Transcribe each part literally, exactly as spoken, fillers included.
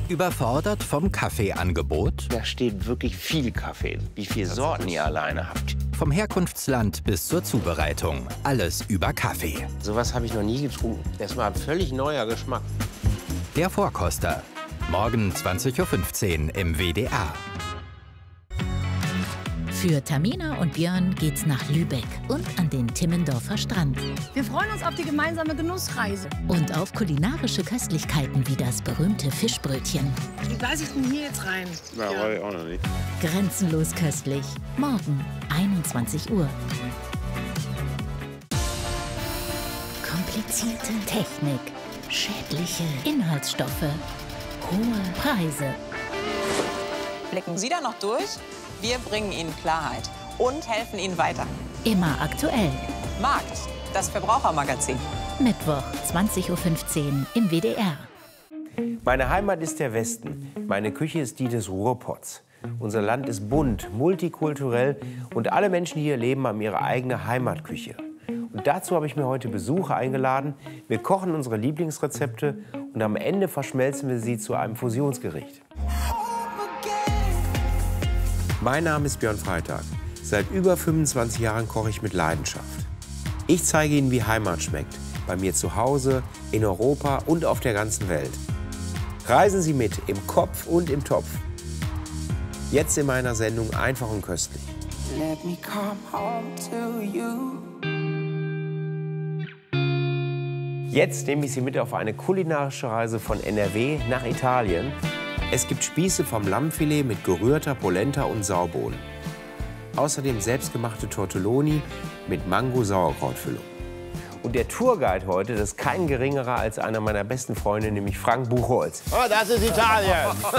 Überfordert vom Kaffeeangebot? Da steht wirklich viel Kaffee. Wie viele Sorten ihr alleine habt. Vom Herkunftsland bis zur Zubereitung. Alles über Kaffee. Sowas habe ich noch nie getrunken. Das war ein völlig neuer Geschmack. Der Vorkoster. Morgen zwanzig Uhr fünfzehn im W D R. Für Tamina und Björn geht's nach Lübeck und an den Timmendorfer Strand. Wir freuen uns auf die gemeinsame Genussreise. Und auf kulinarische Köstlichkeiten wie das berühmte Fischbrötchen. Wie beiße ich denn hier jetzt rein? Na, ja. Weiß ich auch noch nicht. Grenzenlos köstlich. Morgen, einundzwanzig Uhr. Komplizierte Technik, schädliche Inhaltsstoffe, hohe Preise. Blicken Sie da noch durch? Wir bringen Ihnen Klarheit und helfen Ihnen weiter. Immer aktuell. Markt, das Verbrauchermagazin. Mittwoch, zwanzig Uhr fünfzehn im W D R. Meine Heimat ist der Westen. Meine Küche ist die des Ruhrpots. Unser Land ist bunt, multikulturell und alle Menschen, die hier leben, haben ihre eigene Heimatküche. Und dazu habe ich mir heute Besucher eingeladen. Wir kochen unsere Lieblingsrezepte und am Ende verschmelzen wir sie zu einem Fusionsgericht. Mein Name ist Björn Freitag. Seit über fünfundzwanzig Jahren koche ich mit Leidenschaft. Ich zeige Ihnen, wie Heimat schmeckt. Bei mir zu Hause, in Europa und auf der ganzen Welt. Reisen Sie mit, im Kopf und im Topf. Jetzt in meiner Sendung Einfach und köstlich. Let me come home to you. Jetzt nehme ich Sie mit auf eine kulinarische Reise von N R W nach Italien. Es gibt Spieße vom Lammfilet mit gerührter Polenta und Saubohnen. Außerdem selbstgemachte Tortelloni mit Mango-Sauerkrautfüllung. Und der Tourguide heute, das ist kein geringerer als einer meiner besten Freunde, nämlich Frank Buchholz. Oh, das ist Italien!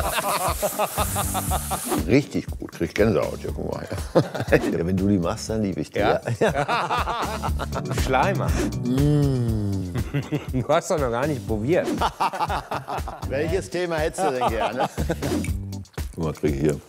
Richtig gut, krieg Gänsehaut, ja, guck mal. Ja, wenn du die machst, dann liebe ich die. Ja? Du Schleimer. Mm. Du hast doch noch gar nicht probiert. Welches Thema hättest du denn gerne? Guck mal, krieg ich hier.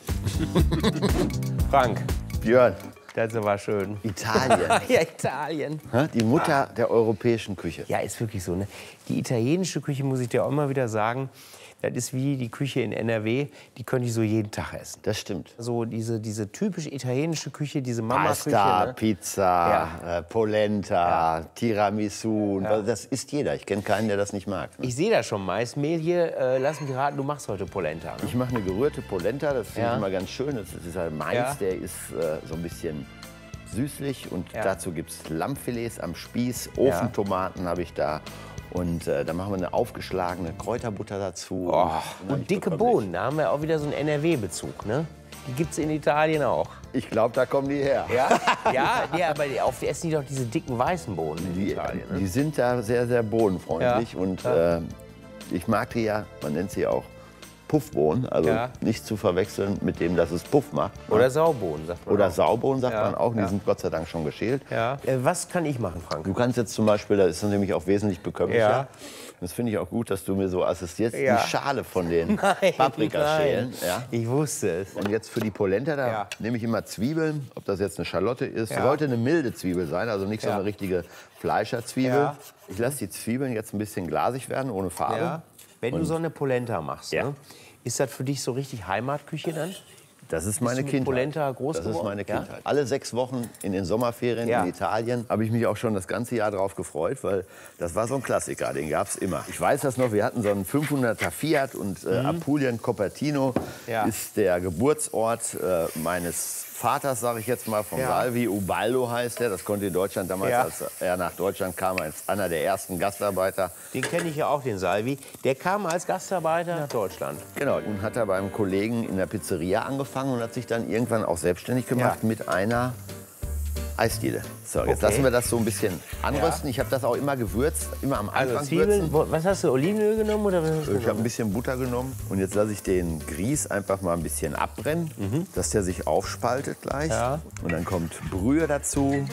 Frank. Björn. Das war schön. Italien. Ja, Italien. Die Mutter der europäischen Küche. Ja, ist wirklich so. Ne? Die italienische Küche, muss ich dir auch immer wieder sagen, das ist wie die Küche in N R W, die könnte ich so jeden Tag essen. Das stimmt. So diese, diese typisch italienische Küche, diese Mama-Küche. Pasta, ne? Pizza, Ja. äh, Polenta, ja. Tiramisu. Ja. Das isst jeder. Ich kenne keinen, der das nicht mag. Ne? Ich sehe das schon meist. Mehl hier, äh, lass mich raten, du machst heute Polenta. Ne? Ich mache eine gerührte Polenta, das finde Ja. ich immer ganz schön. Das ist halt Mais, Ja. der ist äh, so ein bisschen süßlich. Und Ja. dazu gibt es Lammfilets am Spieß, Ofentomaten habe ich da. Und äh, da machen wir eine aufgeschlagene Kräuterbutter dazu. Oh, und, und dicke Bohnen, da haben wir auch wieder so einen N R W-Bezug. Ne? Die gibt es in Italien auch. Ich glaube, da kommen die her. Ja, ja, ja, aber die, auf, die essen die doch diese dicken weißen Bohnen in Die, Italien. Ne? die sind da sehr, sehr bodenfreundlich. Ja. Und Ja. äh, ich mag die ja, man nennt sie auch Puffbohnen. Also Ja. nicht zu verwechseln mit dem, dass es Puff macht. Oder Saubohnen, sagt man Oder auch. Saubohnen sagt Ja, man auch. Die ja. sind Gott sei Dank schon geschält. Ja. Äh, was kann ich machen, Frank? Du kannst jetzt zum Beispiel, da ist es nämlich auch wesentlich bekömmlicher. Ja. Das finde ich auch gut, dass du mir so assistierst, Ja. die Schale von den Nein, Paprikaschälen. nein. Ja. Ich wusste es. Und jetzt für die Polenta, da Ja. nehme ich immer Zwiebeln, ob das jetzt eine Schalotte ist. Ja. Sollte eine milde Zwiebel sein, also nicht so Ja. eine richtige Fleischerzwiebel. Ja. Ich lasse die Zwiebeln jetzt ein bisschen glasig werden, ohne Farbe. Ja. Wenn du Und so eine Polenta machst, Ja. ne? Ist das für dich so richtig Heimatküche dann? Das ist meine du mit Kindheit. Polenta groß das ist geworden? meine Ja? Kindheit. Alle sechs Wochen in den Sommerferien Ja. in Italien habe ich mich auch schon das ganze Jahr darauf gefreut, weil das war so ein Klassiker, den gab es immer. Ich weiß das noch, wir hatten so einen fünfhunderter Fiat und äh, Apulien Cupertino Ja. ist der Geburtsort äh, meines Vaters, sage ich jetzt mal, vom Ja. Salvi. Ubaldo heißt er. Das konnte in Deutschland damals, Ja. als er nach Deutschland kam, als einer der ersten Gastarbeiter. Den kenne ich ja auch, den Salvi. Der kam als Gastarbeiter nach Deutschland. Genau, und hat er beim Kollegen in der Pizzeria angefangen und hat sich dann irgendwann auch selbstständig gemacht Ja. mit einer Eisdiele. So, jetzt Okay. lassen wir das so ein bisschen anrösten. Ja. Ich habe das auch immer gewürzt, immer am Anfang Also Zwiebeln, würzen. wo- was hast du, Olivenöl genommen oder was hast du Ich habe ein genommen? bisschen Butter genommen und jetzt lasse ich den Grieß einfach mal ein bisschen abbrennen, dass der sich aufspaltet gleich. Mhm. Ja. Und dann kommt Brühe dazu.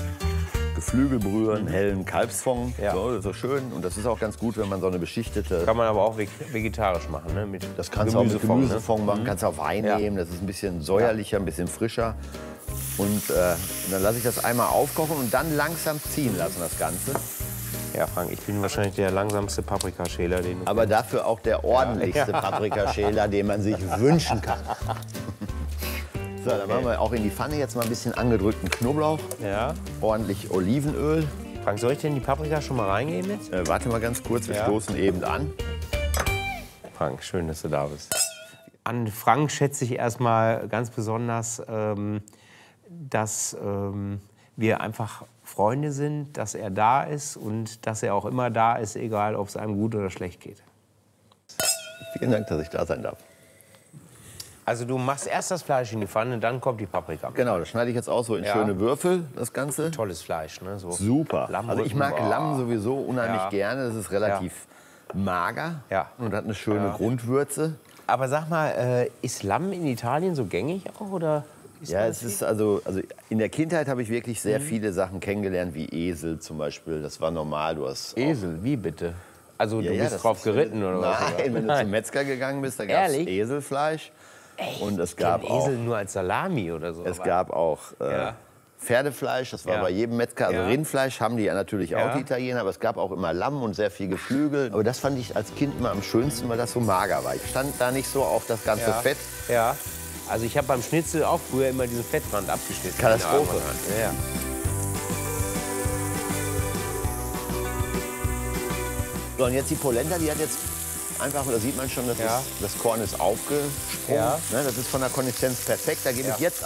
Geflügelbrühe, einen hellen Kalbsfond, Ja. so, so schön. Und das ist auch ganz gut, wenn man so eine beschichtete... Kann man aber auch veg- vegetarisch machen, ne? Mit Das kannst du auch mit Gemüsefond, ne? Gemüsefond machen, kannst auch Wein Ja. nehmen, das ist ein bisschen säuerlicher, ein bisschen frischer. Und, äh, und dann lasse ich das einmal aufkochen und dann langsam ziehen lassen, das Ganze. Ja, Frank, ich bin wahrscheinlich der langsamste Paprikaschäler, den du Aber dafür auch der ordentlichste Ja. Paprikaschäler, den man sich wünschen kann. So, dann machen wir auch in die Pfanne jetzt mal ein bisschen angedrückten Knoblauch, Ja. ordentlich Olivenöl. Frank, soll ich denn die Paprika schon mal reingeben jetzt? Äh, warte mal ganz kurz, wir Ja. stoßen eben an. Frank, schön, dass du da bist. An Frank schätze ich erstmal ganz besonders, ähm, dass ähm, wir einfach Freunde sind, dass er da ist und dass er auch immer da ist, egal ob es einem gut oder schlecht geht. Vielen Dank, dass ich da sein darf. Also du machst erst das Fleisch in die Pfanne, dann kommt die Paprika. Genau, das schneide ich jetzt auch so in Ja. schöne Würfel, das Ganze. Tolles Fleisch, ne? So Super. Also ich mag Lammrücken, Lamm boah. sowieso unheimlich Ja. gerne. Das ist relativ mager Ja. und hat eine schöne Grundwürze. Aber sag mal, äh, ist Lamm in Italien so gängig auch, oder? Ist Ja, das es ist also, also in der Kindheit habe ich wirklich sehr Mhm. viele Sachen kennengelernt, wie Esel zum Beispiel. Das war normal. Du hast auch- Esel, wie bitte? Also Ja, du ja, bist das drauf ist- geritten oder was? Nein, wenn du zum Metzger gegangen bist, da gab es Ehrlich? Eselfleisch. Und es Ich gab kenn auch, Esel nur als Salami oder so. es aber- gab auch äh, Ja. Pferdefleisch, das war Ja. bei jedem Metzger. Also Ja. Rindfleisch haben die ja natürlich Ja. auch, die Italiener, aber es gab auch immer Lamm und sehr viel Geflügel. Aber das fand ich als Kind immer am schönsten, weil das so mager war. Ich stand da nicht so auf das ganze ja. Fett. Ja. Also ich habe beim Schnitzel auch früher immer diesen Fettrand abgeschnitten. Katastrophe. Ja, ja. So, und jetzt die Polenta, die hat jetzt einfach, da sieht man schon, dass Ja. es, das Korn ist aufgesprungen. Ja. Ne, das ist von der Konsistenz perfekt. Da gebe Ja. ich jetzt